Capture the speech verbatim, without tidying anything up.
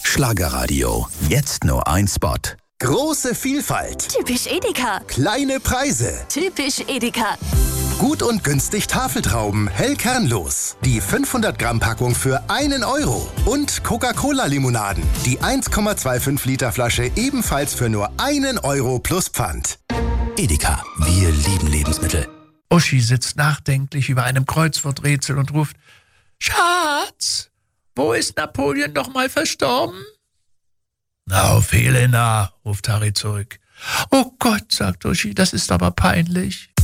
Schlagerradio. Jetzt nur ein Spot. Große Vielfalt. Typisch Edeka. Kleine Preise. Typisch Edeka. Gut und günstig Tafeltrauben, hell kernlos. Die fünfhundert Gramm Packung für einen Euro. Und Coca-Cola-Limonaden. Die eins Komma fünfundzwanzig Liter Flasche ebenfalls für nur einen Euro plus Pfand. Edeka, wir lieben Lebensmittel. Uschi sitzt nachdenklich über einem Kreuzworträtsel und ruft: Schatz, wo ist Napoleon doch mal verstorben? Na, auf Helena, ruft Harry zurück. Oh Gott, sagt Uschi, das ist aber peinlich.